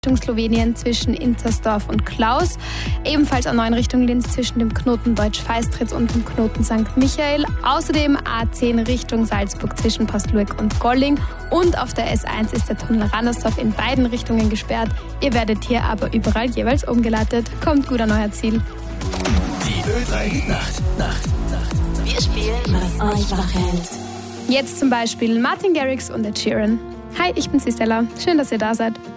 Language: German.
Richtung Slowenien zwischen Inzersdorf und Klaus. Ebenfalls A9 Richtung Linz zwischen dem Knoten Deutsch-Feistritz und dem Knoten St. Michael. Außerdem A10 Richtung Salzburg zwischen Paslueck und Golling. Und auf der S1 ist der Tunnel Randersdorf in beiden Richtungen gesperrt. Ihr werdet hier aber überall jeweils umgeleitet. Kommt gut an euer Ziel. Die Ö3 Nacht. Wir spielen, was euch wach hält. Jetzt zum Beispiel Martin Garrix und Ed Sheeran. Hi, ich bin Stella. Schön, dass ihr da seid.